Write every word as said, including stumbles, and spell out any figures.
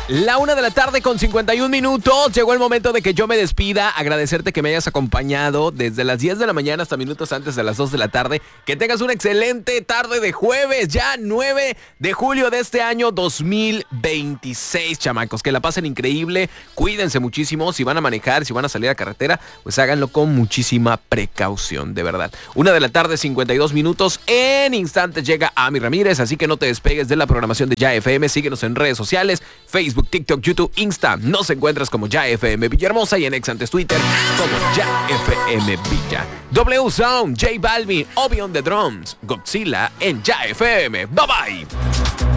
La una de la tarde con cincuenta y un minutos. Llegó el momento de que yo me despida. Agradecerte que me hayas acompañado desde las diez de la mañana hasta minutos antes de las dos de la tarde. Que tengas una excelente tarde de jueves, ya nueve de julio de este año dos mil veintiséis, chamacos. Que la pasen increíble. Cuídense muchísimo. Si van a manejar, si van a salir a carretera, pues háganlo con muchísima precaución, de verdad. Una de la tarde, cincuenta y dos minutos. En instantes llega Ami Ramírez, así que no te despegues de la programación de Ya F M. Síguenos en redes sociales, Facebook, TikTok, YouTube, Insta. Nos encuentras como Ya F M Villahermosa y en ex antes Twitter como Ya F M Villa. W Sound, J Balvin, Obi on the Drums, Godzilla en Ya F M. Bye bye.